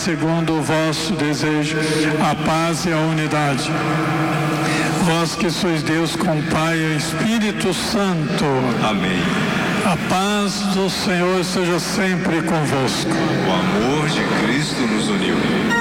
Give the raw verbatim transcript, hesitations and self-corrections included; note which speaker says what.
Speaker 1: segundo o vosso desejo, a paz e a unidade. Vós que sois Deus com o Pai e o Espírito Santo.
Speaker 2: Amém.
Speaker 1: A paz do Senhor seja sempre convosco.
Speaker 2: O amor de Cristo nos uniu.